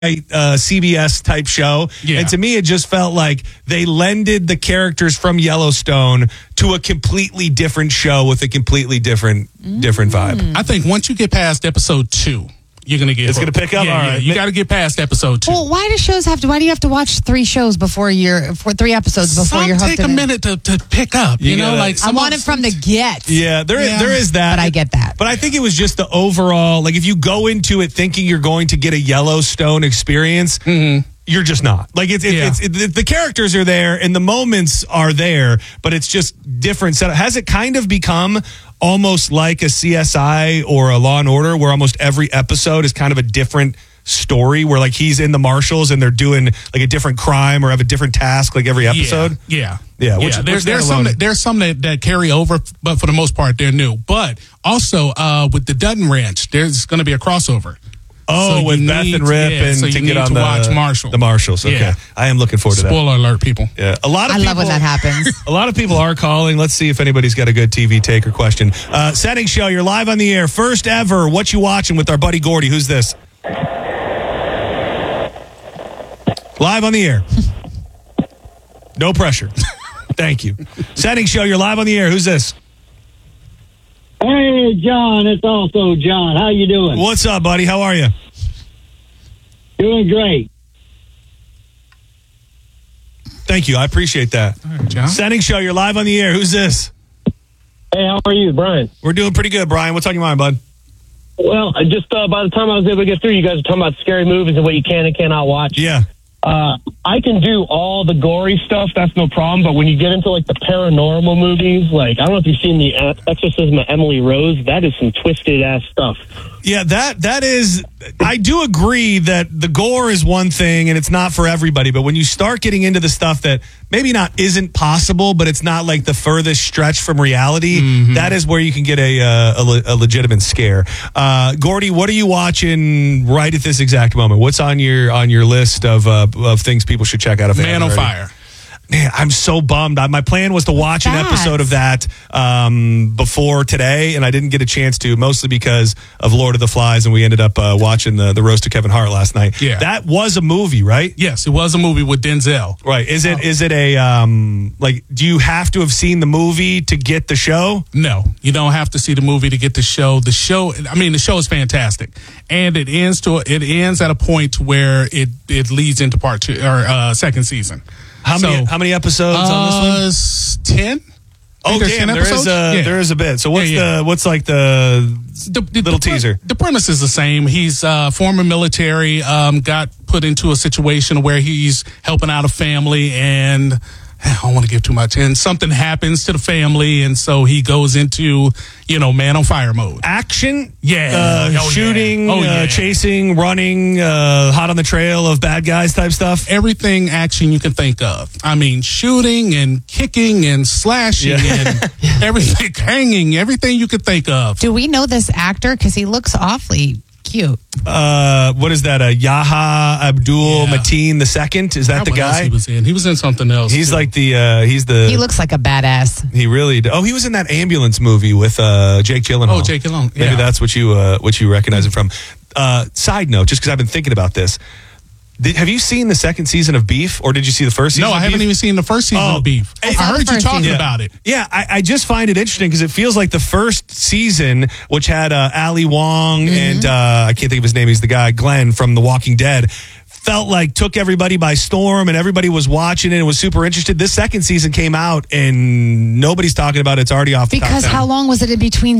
CBS type show. Yeah. And to me, it just felt like they lended the characters from Yellowstone to a completely different show with a completely different vibe. I think once you get past episode 2, you're going to get It's going to pick up? Yeah, All right. You got to get past episode 2. Well, why do you have to watch 3 shows before for 3 episodes before you're hooked take a in it? minute to pick up. You know, gotta- like I want it from the get. Yeah, there is that. But I get that. But I think it was just the overall, like if you go into it thinking you're going to get a Yellowstone experience, you're just not. Like the characters are there and the moments are there, but it's just different setup. Has it kind of become almost like a CSI or a Law and Order where almost every episode is kind of a different story where like he's in the marshals and they're doing like a different crime or have a different task like every episode? Yeah. There's some that carry over, but for the most part, they're new. But also with the Dutton Ranch, there's going to be a crossover. Oh, So with you Beth need- and Rip, yeah, and so to you get need on to watch the Marshals. Okay, Yeah. I am looking forward to that. Spoiler alert, people. Yeah, a lot of I people, love when that happens. A lot of people are calling. Let's see if anybody's got a good TV take or question. Setting show, you're live on the air. First ever. What you watching with our buddy Gordy? Who's this? Live on the air. No pressure. Thank you. Setting show, you're live on the air. Who's this? Hey, John. It's also John. How you doing? What's up, buddy? How are you? Doing great. Thank you. I appreciate that. All right, John. Setting show, you're live on the air. Who's this? Hey, how are you, Brian? We're doing pretty good, Brian. What's on your mind, bud? Well, just by the time I was able to get through, you guys were talking about scary movies and what you can and cannot watch. Yeah. I can do all the gory stuff. That's no problem. But when you get into like the paranormal movies, like I don't know if you've seen the Exorcism of Emily Rose. That is some twisted ass stuff. Yeah, that is, I do agree that the gore is one thing and it's not for everybody, but when you start getting into the stuff that maybe not isn't possible, but it's not like the furthest stretch from reality, that is where you can get a legitimate scare. Gordy, what are you watching right at this exact moment? What's on your list of things people should check out? If they Man haven't on already? Fire. Man, I'm so bummed. My plan was to watch an episode of that before today, and I didn't get a chance to, mostly because of Lord of the Flies, and we ended up watching the roast of Kevin Hart last night. Yeah. That was a movie, right? Yes, it was a movie with Denzel. Right. Is it a, like, do you have to have seen the movie to get the show? No, you don't have to see the movie to get the show. The show is fantastic, and it ends at a point where it leads into part 2 or second season. How many episodes on this one? 10. Oh, damn! There is a bit. So what's like the little teaser? The premise is the same. He's former military, got put into a situation where he's helping out a family, and I don't want to give too much. And something happens to the family, and so he goes into man on fire mode. Action, shooting, chasing, running, hot on the trail of bad guys type stuff. Everything action you can think of. I mean, shooting and kicking and slashing and everything, hanging, everything you could think of. Do we know this actor? Because he looks awfully cute. What is that? Yaha Abdul Mateen II? Is that the guy? He was in something else. He's too. like he looks like a badass. He really. He was in that ambulance movie with Jake Gyllenhaal. Oh, Jake Gyllenhaal. Maybe that's what you recognize him from. Side note, just because I've been thinking about this. Have you seen the second season of Beef, or did you see the first season? No, I haven't even seen the first season of Beef. I heard you talking about it. Yeah, I just find it interesting because it feels like the first season, which had Ali Wong and I can't think of his name. He's the guy, Glenn from The Walking Dead. Felt like took everybody by storm and everybody was watching it and was super interested. This second season came out and nobody's talking about it. It's already off the top 10. Because how long was it in between?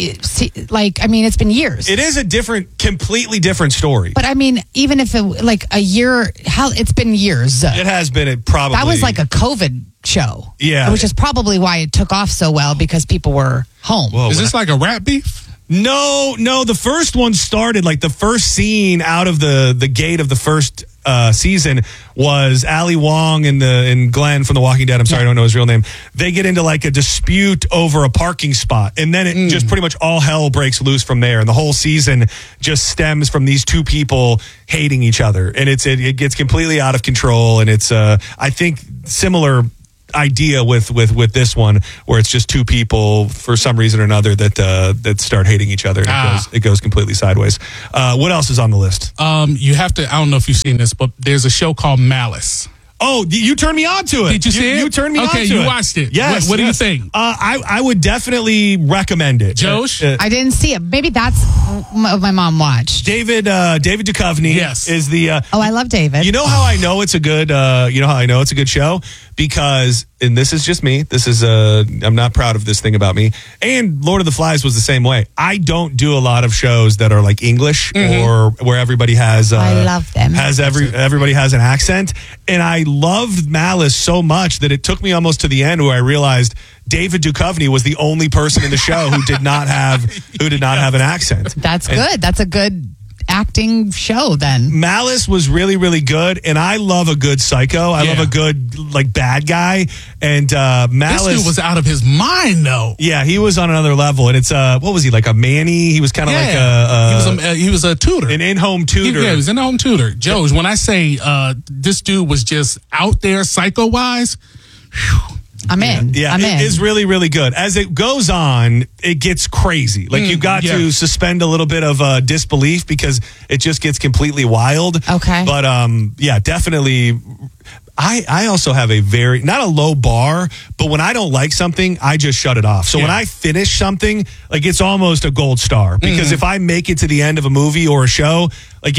It's been years. It is a completely different story. But I mean, even if it a year, it's been years. It has been. It probably that was like a COVID show. Yeah, which is probably why it took off so well because people were home. Whoa, is this like a rat beef? No. The first one started like the first scene out of the gate of the first season was Ali Wong and Glenn from The Walking Dead. I'm sorry, I don't know his real name. They get into like a dispute over a parking spot, and then it just pretty much all hell breaks loose from there. And the whole season just stems from these two people hating each other, and it gets completely out of control. And it's I think similar. idea with this one where it's just two people for some reason or another that start hating each other, and it goes completely sideways. What else is on the list? You have to. I don't know if you've seen this, but there's a show called Malice. Oh, you turned me on to it. Did you see it? You turned me on to it. Okay, you watched it. Yes. What do you think? I would definitely recommend it. Josh? I didn't see it. Maybe that's what my mom watched. David Duchovny is the. I love David. You know how I know it's a good. You know how I know it's a good show, because, and this is just me. This is I'm not proud of this thing about me. And Lord of the Flies was the same way. I don't do a lot of shows that are like English or where everybody has. I love them. Has everybody has an accent, and I loved Malice so much that it took me almost to the end where I realized David Duchovny was the only person in the show who did not have an accent. That's good. That's a good acting show then. Malice was really, really good, and I love a good psycho. I love a good bad guy, and Malice. This dude was out of his mind, though. Yeah, he was on another level, and it's what was he, like a Manny? He was kind of he was a tutor, an in-home tutor. He was an in-home tutor. Joe, when I say this dude was just out there psycho-wise, I'm in. Yeah, it is really, really good. As it goes on, it gets crazy. Like, you got to suspend a little bit of disbelief because it just gets completely wild. Okay. But, yeah, definitely. I also have a very, not a low bar, but when I don't like something, I just shut it off. So when I finish something, like, it's almost a gold star. Because if I make it to the end of a movie or a show, like,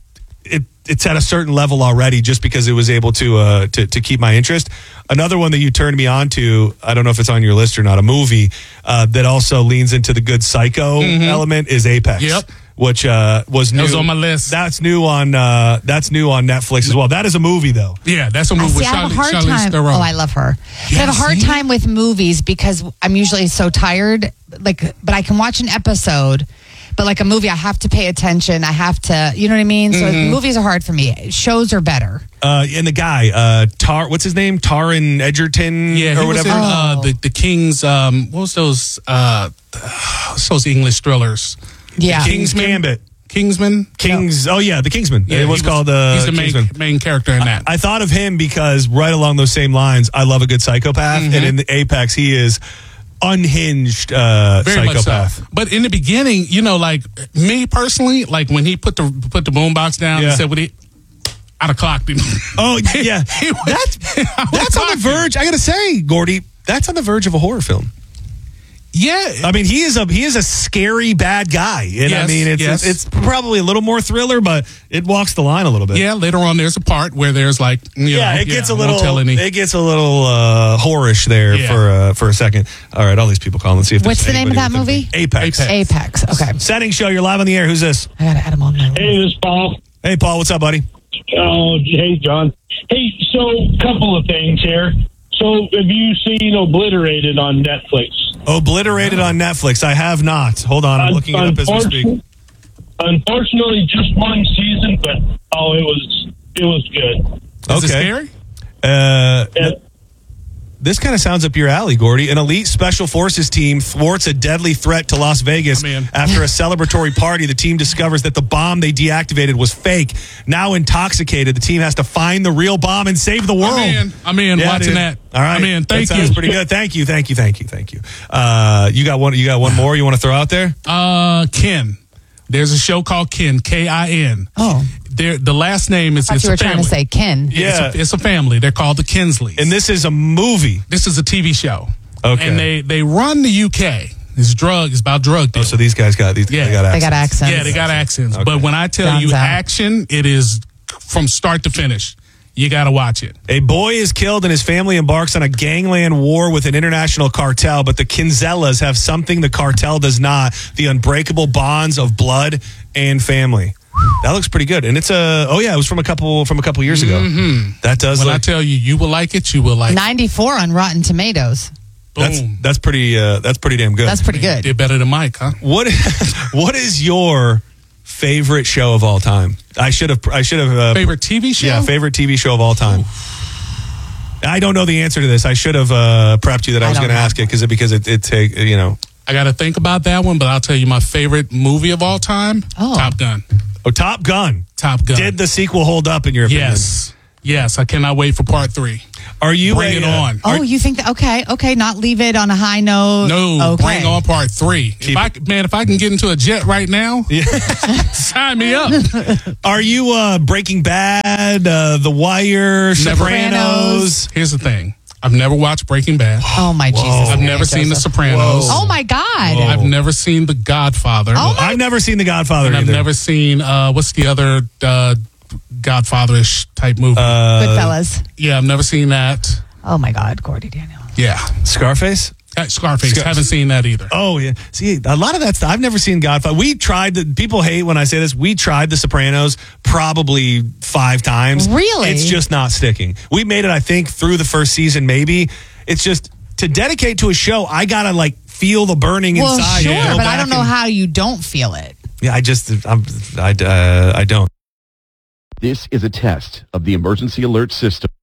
it's at a certain level already just because it was able to keep my interest. Another one that you turned me on to, I don't know if it's on your list or not, a movie that also leans into the good psycho element is Apex. Yep. Which was new. That was on my list. That's new on Netflix as well. That is a movie, though. Yeah, that's a movie with I have a hard Charlize time. Theron. Oh, I love her. I have a hard time with movies because I'm usually so tired. But I can watch an episode. But like a movie, I have to pay attention. I have to, you know what I mean? So movies are hard for me. Shows are better. And the guy, what's his name? Taron Egerton, or whatever. The King's. What was those English thrillers? Yeah, King's Gambit. Kingsman? Oh, yeah, The Kingsman. Yeah, it was called he's the Kingsman. main character in that. I thought of him because right along those same lines, I love a good psychopath. And in the Apex, he is unhinged Very much psychopath. so. But in the beginning, like me personally, like when he put the boombox down and said, "What he out of clock?" Oh, yeah. That's on the verge. I got to say, Gordy, that's on the verge of a horror film. Yeah, I mean, he is a scary bad guy, and I mean, it's probably a little more thriller, but it walks the line a little bit. Yeah, later on, there's a part where there's like, it gets a little whorish there for a second. All right, all these people calling. Let's see if what's the name of that movie? Apex. Okay. Setting show. You're live on the air. Who's this? I gotta add him on now. Hey, this is Paul. Hey, Paul. What's up, buddy? Oh, hey, John. Hey, so couple of things here. So, have you seen Obliterated on Netflix? Obliterated on Netflix. I have not. Hold on, I'm looking it up as we speak. Unfortunately, just one season, but it was good. Is it scary? This kind of sounds up your alley, Gordy. An elite special forces team thwarts a deadly threat to Las Vegas after a celebratory party. The team discovers that the bomb they deactivated was fake. Now intoxicated, the team has to find the real bomb and save the world. I'm in watching that. All right. I'm in. Thank you. That sounds pretty good. Thank you. You got one more you want to throw out there? Kin. There's a show called Kin, Kin. Oh. The last name is. I thought you were trying to say Ken. Yeah, it's a family. They're called the Kinsleys. And this is a movie. This is a TV show. Okay. And they run the UK. It's about drug dealing. So these guys got accents. They got accents. Yeah, they got accents. Okay. But when I tell you action, it is from start to finish. You got to watch it. A boy is killed and his family embarks on a gangland war with an international cartel, but the Kinzellas have something the cartel does not: the unbreakable bonds of blood and family. That looks pretty good, and it's it was from a couple years ago. That does. When I tell you will like it, you will like 94 on Rotten Tomatoes. Boom. That's pretty damn good. That's pretty good. Did better than Mike, huh? What is your favorite show of all time? I should have favorite TV show. Yeah, favorite TV show of all time. I don't know the answer to this. I should have prepped you that I was going to ask it because I got to think about that one, but I'll tell you my favorite movie of all time: Top Gun. Oh, Top Gun. Top Gun. Did the sequel hold up in your opinion? Yes. I cannot wait for part 3. Are you Bring it on. Oh, you think that? Okay. Not leave it on a high note. No, okay. bring on part 3. If I can get into a jet right now, sign me up. Are you Breaking Bad, The Wire, Sopranos? Here's the thing. I've never watched Breaking Bad. Oh my Jesus! I've never seen The Sopranos. Oh my God! I've never seen The Godfather. I've never seen The Godfather and I've either. never seen what's the other Godfather-ish type movie? Goodfellas. Yeah, I've never seen that. Oh my God, Gordy Daniel. Yeah, Scarface? Scarface. Haven't seen that either. Oh, yeah. See, a lot of that stuff, I've never seen Godfather. We tried, people hate when I say this, we tried The Sopranos probably 5 times. Really? It's just not sticking. We made it, I think, through the first season, maybe. It's just, to dedicate to a show, I gotta, like, feel the burning inside. Well, sure, but I don't know how you don't feel it. Yeah, I don't. This is a test of the emergency alert system.